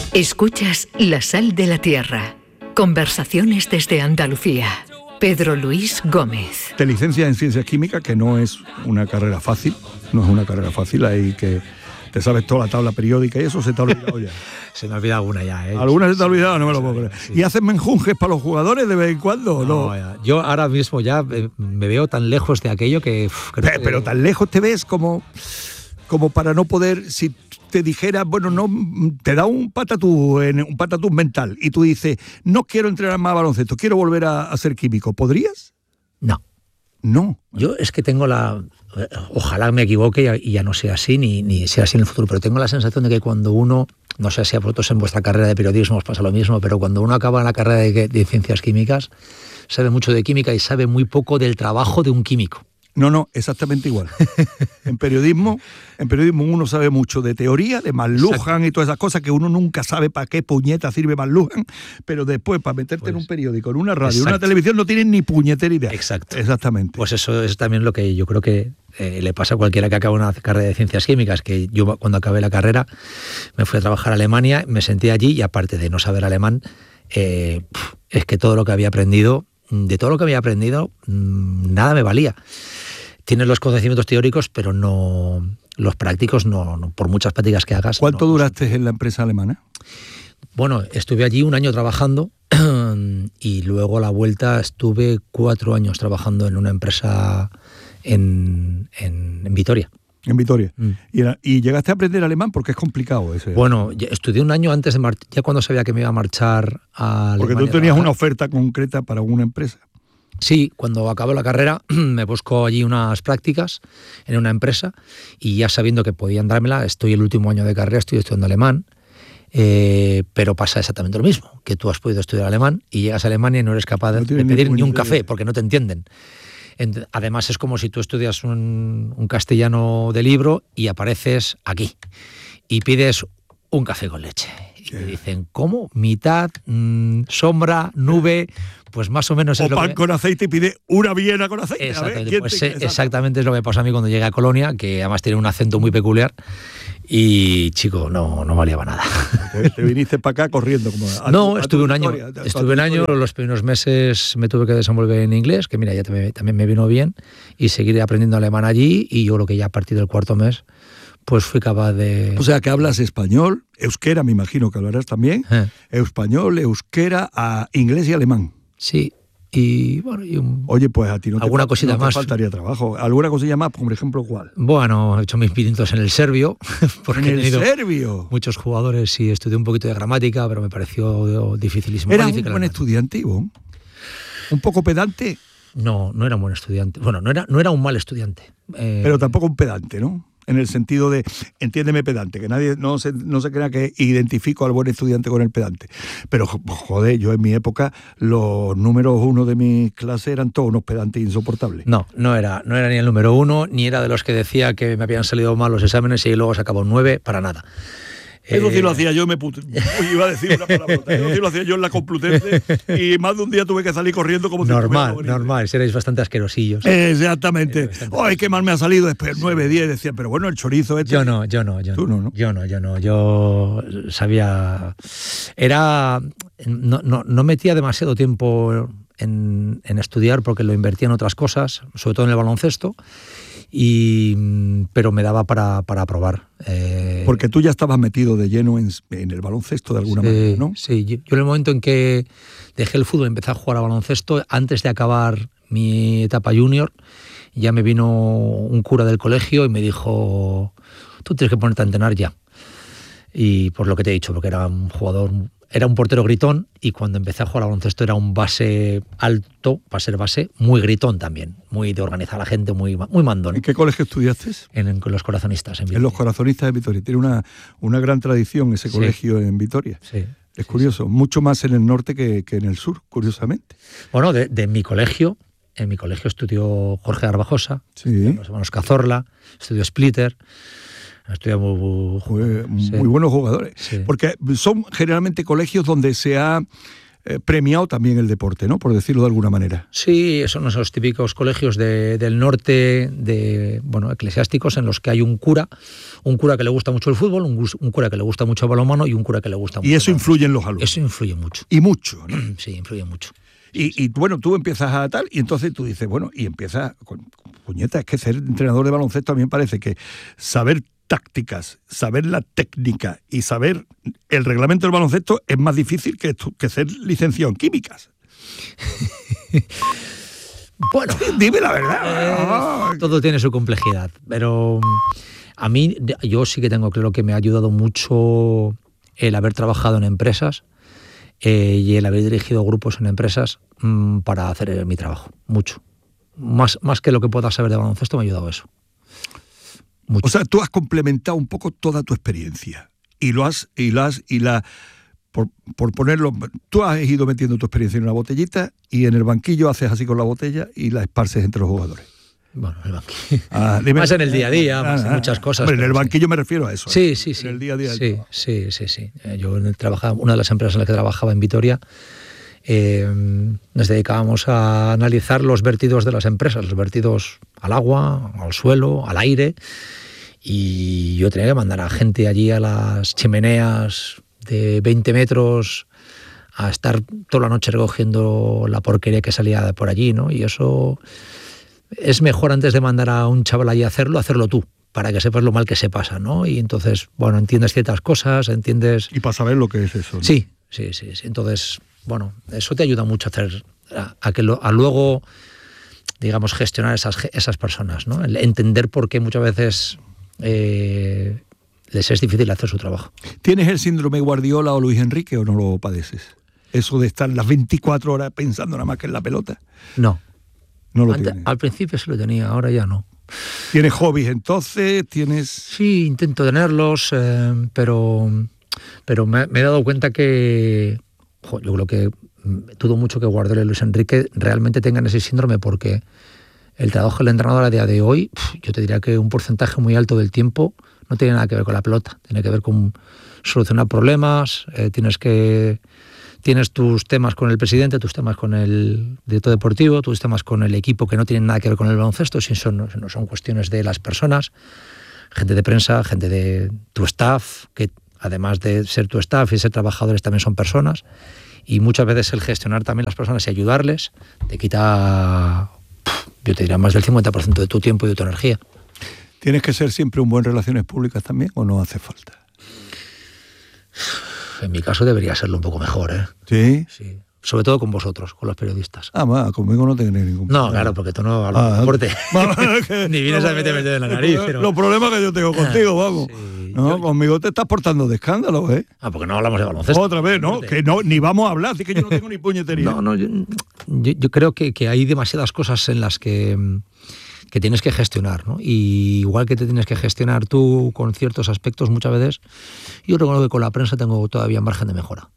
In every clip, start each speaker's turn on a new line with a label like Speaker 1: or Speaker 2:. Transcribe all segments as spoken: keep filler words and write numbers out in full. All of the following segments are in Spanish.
Speaker 1: Escuchas La Sal de la Tierra. Conversaciones desde Andalucía. Pedro Luis Gómez.
Speaker 2: Te licencias en Ciencias Químicas, que no es una carrera fácil, no es una carrera fácil, ahí que te sabes toda la tabla periódica y eso se te ha olvidado ya.
Speaker 3: Se me ha olvidado alguna ya, ¿eh?
Speaker 2: ¿Alguna se te ha olvidado? No me lo puedo creer. Sí. ¿Y haces menjunjes para los jugadores de vez en cuando? No,
Speaker 3: no. Yo ahora mismo ya me veo tan lejos de aquello que... Uf, creo
Speaker 2: pero, que... pero tan lejos te ves como, como para no poder... Si te dijera, bueno, no, te da un patatús, un patatús mental y tú dices, no quiero entrenar más baloncesto, quiero volver a, a ser químico, ¿podrías?
Speaker 3: No.
Speaker 2: No.
Speaker 3: Yo es que tengo la... Ojalá me equivoque y ya no sea así, ni, ni sea así en el futuro, pero tengo la sensación de que cuando uno, no sé si a vosotros en vuestra carrera de periodismo os pasa lo mismo, pero cuando uno acaba la carrera de, de ciencias químicas, sabe mucho de química y sabe muy poco del trabajo de un químico.
Speaker 2: No, no, exactamente igual. En periodismo, en periodismo uno sabe mucho de teoría, de McLuhan y todas esas cosas que uno nunca sabe para qué puñeta sirve McLuhan, pero después para meterte pues, en un periódico, en una radio, exacto. en una televisión no tienes ni puñetera idea.
Speaker 3: Exacto.
Speaker 2: Exactamente.
Speaker 3: Pues eso es también lo que yo creo que eh, le pasa a cualquiera que acaba una carrera de ciencias químicas, que yo cuando acabé la carrera me fui a trabajar a Alemania, me senté allí y aparte de no saber alemán, eh, es que todo lo que había aprendido, de todo lo que había aprendido, nada me valía. Tienes los conocimientos teóricos, pero no los prácticos, no, no por muchas prácticas que hagas.
Speaker 2: ¿Cuánto
Speaker 3: no,
Speaker 2: duraste en la empresa alemana?
Speaker 3: Bueno, estuve allí un año trabajando y luego a la vuelta estuve cuatro años trabajando en una empresa en, en, en Vitoria.
Speaker 2: En Vitoria. Mm. ¿Y, ¿Y llegaste a aprender alemán? Porque es complicado ese.
Speaker 3: Bueno, estudié un año antes de marchar, ya cuando sabía que me iba a marchar a Alemania.
Speaker 2: Porque tú tenías una oferta concreta para una empresa.
Speaker 3: Sí, cuando acabo la carrera me busco allí unas prácticas en una empresa y ya sabiendo que podían dármela, estoy el último año de carrera, estoy estudiando alemán, eh, pero pasa exactamente lo mismo, que tú has podido estudiar alemán y llegas a Alemania y no eres capaz de, no de pedir ni un café porque no te entienden. Además es como si tú estudias un, un castellano de libro y apareces aquí y pides un café con leche. Y te dicen, ¿cómo? Mitad, mmm, sombra, nube... Pues más o menos
Speaker 2: o
Speaker 3: es lo
Speaker 2: pan
Speaker 3: que...
Speaker 2: con aceite y pide una Viena con aceite.
Speaker 3: Exactamente,
Speaker 2: ver,
Speaker 3: pues
Speaker 2: te...
Speaker 3: exactamente es lo que pasó a mí cuando llegué a Colonia, que además tiene un acento muy peculiar y, chico, no, no valía para nada.
Speaker 2: Te, te viniste para acá corriendo. Como a
Speaker 3: no,
Speaker 2: tu, a
Speaker 3: estuve un año,
Speaker 2: historia,
Speaker 3: estuve un año, los primeros meses me tuve que desenvolver en inglés, que mira, ya también, también me vino bien, y seguir aprendiendo alemán allí, y yo creo que ya a partir del cuarto mes pues fui capaz de...
Speaker 2: O sea, que hablas español, euskera, me imagino que hablarás también, eh. español, euskera, a inglés y alemán.
Speaker 3: Sí. Y bueno, y un,
Speaker 2: oye, pues a ti no te,
Speaker 3: alguna cosita
Speaker 2: no te
Speaker 3: más.
Speaker 2: faltaría trabajo. ¿Alguna cosilla más? Por ejemplo, ¿cuál?
Speaker 3: Bueno, he hecho mis pinitos en el serbio. Porque
Speaker 2: ¿En el serbio?
Speaker 3: Muchos jugadores y estudié un poquito de gramática, pero me pareció dificilísimo.
Speaker 2: ¿Era un buen estudiante, Ivonne? ¿Un poco pedante?
Speaker 3: No, no era un buen estudiante. Bueno, no era, no era un mal estudiante.
Speaker 2: Eh, pero tampoco un pedante, ¿no? En el sentido de, entiéndeme pedante, que nadie no se, no se crea que identifico al buen estudiante con el pedante. Pero, joder, yo en mi época, los números uno de mi clase eran todos unos pedantes insoportables.
Speaker 3: No, no era, no era ni el número uno, ni era de los que decía que me habían salido mal los exámenes y luego sacaba un nueve, para nada.
Speaker 2: Eso sí lo hacía yo, me put... iba a decir una palabrota. Eso sí lo hacía yo en la Complutense y más de un día tuve que salir corriendo como...
Speaker 3: Normal, si normal, seréis bastante asquerosillos.
Speaker 2: Exactamente. Bastante ¡ay, qué mal me ha salido! Después nueve, diez, decía, pero bueno, el chorizo este...
Speaker 3: Yo no, yo no, yo
Speaker 2: ¿Tú no, no?
Speaker 3: Yo no, yo no, yo sabía... Era... No, no, no metía demasiado tiempo en, en estudiar porque lo invertía en otras cosas, sobre todo en el baloncesto. Y, pero me daba para, para probar. Eh,
Speaker 2: Porque tú ya estabas metido de lleno en, en el baloncesto de alguna
Speaker 3: sí,
Speaker 2: manera, ¿no?
Speaker 3: Sí, yo, yo en el momento en que dejé el fútbol, empecé a jugar a baloncesto, antes de acabar mi etapa junior, ya me vino un cura del colegio y me dijo, tú tienes que ponerte a entrenar ya. Y por lo que te he dicho, porque era un jugador... Era un portero gritón y cuando empecé a jugar al baloncesto era un base alto, para ser base, muy gritón también, muy de organizar a la gente, muy, muy mandón.
Speaker 2: ¿En qué colegio estudiaste?
Speaker 3: En, en Los Corazonistas, en Vitoria.
Speaker 2: En Los Corazonistas de Vitoria. Tiene una, una gran tradición ese colegio sí. en Vitoria.
Speaker 3: Sí.
Speaker 2: Es curioso, sí, sí. mucho más en el norte que, que en el sur, curiosamente.
Speaker 3: Bueno, de, de mi colegio, en mi colegio estudió Jorge Garbajosa,
Speaker 2: sí.
Speaker 3: los hermanos Cazorla, estudió Splitter. Estudia muy, muy,
Speaker 2: muy, sí. muy buenos jugadores.
Speaker 3: Sí.
Speaker 2: Porque son generalmente colegios donde se ha eh, premiado también el deporte, ¿no? Por decirlo de alguna manera.
Speaker 3: Sí, son esos típicos colegios de, del norte, de bueno, eclesiásticos, en los que hay un cura, un cura que le gusta mucho el fútbol, un, un cura que le gusta mucho el balonmano y un cura que le gusta mucho.
Speaker 2: Y eso
Speaker 3: el
Speaker 2: influye en los alumnos.
Speaker 3: Eso influye mucho.
Speaker 2: Y mucho, ¿no?
Speaker 3: Sí, influye mucho.
Speaker 2: Y, y bueno, tú empiezas a tal, y entonces tú dices, bueno, y empiezas con, con puñeta, es que ser entrenador de baloncesto a mí me parece que saber tácticas, saber la técnica y saber el reglamento del baloncesto es más difícil que, que ser licenciado en químicas.
Speaker 3: Bueno,
Speaker 2: dime la verdad.
Speaker 3: Eh, todo tiene su complejidad, pero a mí, yo sí que tengo claro que me ha ayudado mucho el haber trabajado en empresas eh, y el haber dirigido grupos en empresas mmm, para hacer mi trabajo, mucho. Más, más que lo que pueda saber de baloncesto me ha ayudado eso. Mucho.
Speaker 2: O sea, tú has complementado un poco toda tu experiencia y lo has, y lo has, y la, por, por ponerlo, tú has ido metiendo tu experiencia en una botellita y en el banquillo haces así con la botella y la esparces entre los jugadores.
Speaker 3: Bueno, el banquillo.
Speaker 2: Ah, dime,
Speaker 3: más en el día a día, ah, más en muchas cosas.
Speaker 2: Hombre, en el banquillo
Speaker 3: sí.
Speaker 2: me refiero a eso.
Speaker 3: Sí,
Speaker 2: ¿eh?
Speaker 3: sí, sí.
Speaker 2: En el día a día.
Speaker 3: Sí, sí, sí, sí. Yo trabajaba, una de las empresas en las que trabajaba en Vitoria, eh, nos dedicábamos a analizar los vertidos de las empresas, los vertidos al agua, al suelo, al aire, y yo tenía que mandar a gente allí a las chimeneas de veinte metros a estar toda la noche recogiendo la porquería que salía por allí, ¿no? Y eso es mejor, antes de mandar a un chaval allí a hacerlo, hacerlo tú, para que sepas lo mal que se pasa, ¿no? Y entonces, bueno, entiendes ciertas cosas, entiendes...
Speaker 2: Y para saber lo que es eso, ¿no?
Speaker 3: Sí, sí, sí, sí. Entonces, bueno, eso te ayuda mucho a hacer, a, a que lo, a luego, digamos, gestionar esas, esas personas, ¿no? El entender por qué muchas veces eh, les es difícil hacer su trabajo.
Speaker 2: ¿Tienes el síndrome Guardiola o Luis Enrique o no lo padeces? Eso de estar las veinticuatro horas pensando nada más que en la pelota.
Speaker 3: No.
Speaker 2: No lo
Speaker 3: Antes,
Speaker 2: tienes.
Speaker 3: Al principio sí lo tenía, ahora ya no.
Speaker 2: ¿Tienes hobbies entonces? ¿Tienes...?
Speaker 3: Sí, intento tenerlos, eh, pero, pero me, me he dado cuenta que... Jo, yo creo que dudo mucho que Guardiola y Luis Enrique realmente tengan ese síndrome, porque el trabajo del entrenador a día de hoy, yo te diría que un porcentaje muy alto del tiempo no tiene nada que ver con la pelota, tiene que ver con solucionar problemas, eh, tienes que... Tienes tus temas con el presidente, tus temas con el director deportivo, tus temas con el equipo que no tienen nada que ver con el baloncesto, si son, no son cuestiones de las personas, gente de prensa, gente de tu staff, que además de ser tu staff y ser trabajadores también son personas, y muchas veces el gestionar también las personas y ayudarles te quita, yo te diría, más del cincuenta por ciento de tu tiempo y de tu energía.
Speaker 2: ¿Tienes que ser siempre un buen relaciones públicas también o no hace falta?
Speaker 3: En mi caso debería serlo un poco mejor, ¿eh?
Speaker 2: ¿Sí?
Speaker 3: Sí. Sobre todo con vosotros, con los periodistas.
Speaker 2: Ah, va, conmigo no tendré ningún problema.
Speaker 3: No, claro, porque tú no hablas
Speaker 2: ah,
Speaker 3: de deporte.
Speaker 2: que,
Speaker 3: Ni vienes
Speaker 2: no,
Speaker 3: a meterme en la nariz. Pero...
Speaker 2: Los problemas que yo tengo contigo, vamos. Sí, no, yo... Conmigo te estás portando de escándalo, ¿eh?
Speaker 3: Ah, porque no hablamos de baloncesto.
Speaker 2: Otra vez, ¿no? Que no, ni vamos a hablar, así que yo no tengo ni puñetería.
Speaker 3: No, no, yo, yo, yo creo que, que hay demasiadas cosas en las que... que tienes que gestionar, ¿no? Y igual que te tienes que gestionar tú con ciertos aspectos muchas veces, yo reconozco que con la prensa tengo todavía margen de mejora.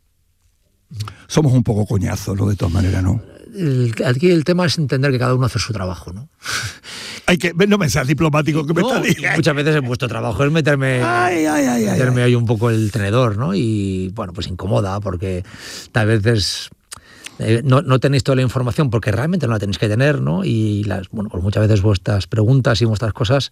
Speaker 2: Somos un poco coñazos, ¿no? De todas maneras, ¿no?
Speaker 3: El, aquí el tema es entender que cada uno hace su trabajo, ¿no?
Speaker 2: Hay que, no me seas diplomático que me
Speaker 3: no,
Speaker 2: estás diciendo.
Speaker 3: Muchas veces en vuestro trabajo es meterme,
Speaker 2: ay, ay, ay,
Speaker 3: meterme
Speaker 2: ay,
Speaker 3: ahí un poco el tenedor, ¿no? Y bueno, pues incomoda, porque tal vez es... Eh, no, no tenéis toda la información porque realmente no la tenéis que tener, ¿no? Y las, bueno, pues muchas veces vuestras preguntas y vuestras cosas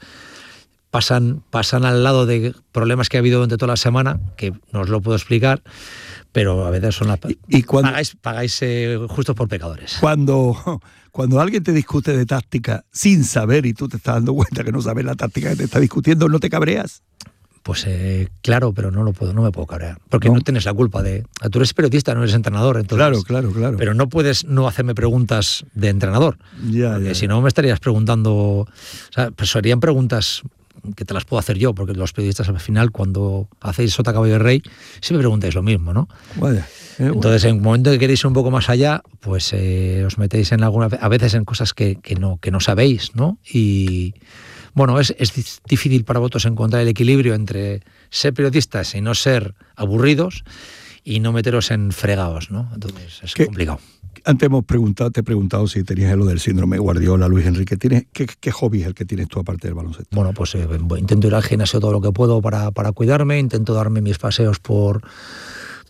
Speaker 3: pasan, pasan al lado de problemas que ha habido durante toda la semana, que no os lo puedo explicar, pero a veces son las...
Speaker 2: ¿Y, y cuando,
Speaker 3: pagáis pagáis eh, justos por pecadores.
Speaker 2: Cuando, cuando alguien te discute de táctica sin saber y tú te estás dando cuenta que no sabes la táctica que te está discutiendo, ¿no te cabreas?
Speaker 3: Pues eh, claro, pero no lo puedo, no me puedo cabrear, porque no, no tienes la culpa de... Tú eres periodista, no eres entrenador, entonces...
Speaker 2: Claro, claro, claro.
Speaker 3: Pero no puedes no hacerme preguntas de entrenador,
Speaker 2: ya,
Speaker 3: porque
Speaker 2: ya,
Speaker 3: si
Speaker 2: ya.
Speaker 3: no me estarías preguntando... O sea, pues serían preguntas que te las puedo hacer yo, porque los periodistas al final, cuando hacéis Sota, Caballo y Rey, siempre preguntáis lo mismo, ¿no?
Speaker 2: Vaya, eh,
Speaker 3: entonces, en el momento que queréis ir un poco más allá, pues eh, os metéis en alguna... a veces en cosas que, que, no, que no sabéis, ¿no? Y... Bueno, es, es difícil para vosotros encontrar el equilibrio entre ser periodistas y no ser aburridos y no meteros en fregados, ¿no? Entonces es
Speaker 2: ¿Qué?
Speaker 3: complicado.
Speaker 2: Antes hemos preguntado, te he preguntado si tenías lo del síndrome Guardiola, Luis Enrique. ¿Tienes, qué, ¿Qué hobby es el que tienes tú aparte del baloncesto?
Speaker 3: Bueno, pues eh, intento ir al gimnasio todo lo que puedo para, para cuidarme, intento darme mis paseos por,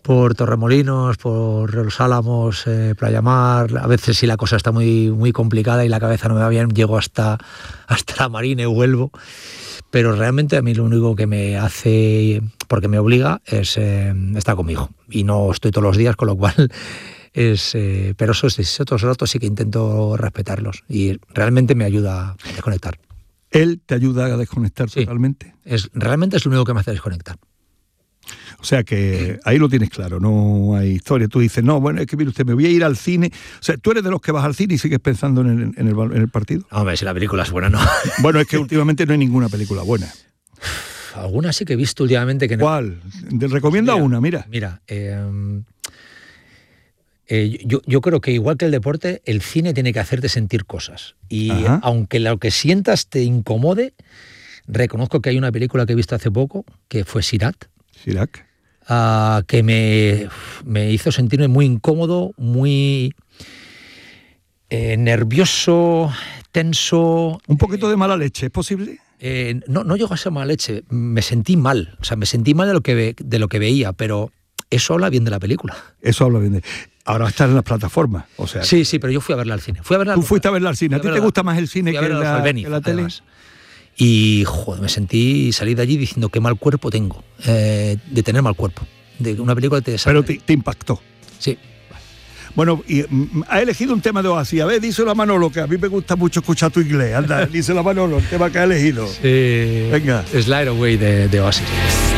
Speaker 3: por Torremolinos, por Los Álamos, eh, Playa Mar. A veces si la cosa está muy, muy complicada y la cabeza no me va bien, llego hasta, hasta la Marina y vuelvo. Pero realmente a mí lo único que me hace, porque me obliga, es eh, estar con mi hijo. Y no estoy todos los días, con lo cual es... Eh, pero esos, esos otros ratos sí que intento respetarlos. Y realmente me ayuda a desconectar.
Speaker 2: ¿Él te ayuda a desconectar
Speaker 3: sí, totalmente? Es, realmente es lo único que me hace desconectar.
Speaker 2: O sea que ahí lo tienes claro, no hay historia. Tú dices, no, bueno, es que mire usted, me voy a ir al cine. O sea, ¿tú eres de los que vas al cine y sigues pensando en el, en el, en el partido?
Speaker 3: Hombre, si la película es buena, no.
Speaker 2: Bueno, es que últimamente no hay ninguna película buena.
Speaker 3: Alguna sí que he visto últimamente que no.
Speaker 2: ¿Cuál? Te recomienda
Speaker 3: mira,
Speaker 2: una, mira.
Speaker 3: Mira, eh, eh, yo, yo creo que igual que el deporte, el cine tiene que hacerte sentir cosas. Y Ajá. aunque lo que sientas te incomode, reconozco que hay una película que he visto hace poco, que fue Sirat.
Speaker 2: Sirak.
Speaker 3: Uh, que me, me hizo sentirme muy incómodo, muy eh, nervioso, tenso.
Speaker 2: ¿Un poquito de mala leche es posible?
Speaker 3: Eh, no, no llegó a ser mala leche, me sentí mal, o sea, me sentí mal de lo que, ve, de lo que veía, pero eso habla bien de la película.
Speaker 2: Eso habla bien de... Ahora está en las plataformas, o sea...
Speaker 3: Sí, sí, pero yo fui a verla al cine. Fui a verla
Speaker 2: Tú fuiste a verla al cine, ¿a ti te gusta más el cine que la,
Speaker 3: Benny,
Speaker 2: que la tele?
Speaker 3: Además. Y joder, me sentí, salí de allí diciendo qué mal cuerpo tengo, eh, de tener mal cuerpo, de una película que te
Speaker 2: Pero te, te impactó.
Speaker 3: Sí.
Speaker 2: Bueno, y mm, ha elegido un tema de Oasis. A ver, díselo a Manolo, que a mí me gusta mucho escuchar tu inglés. Anda, díselo a Manolo, el tema que ha elegido.
Speaker 3: Sí.
Speaker 2: Venga.
Speaker 3: Slide Away de, de Oasis.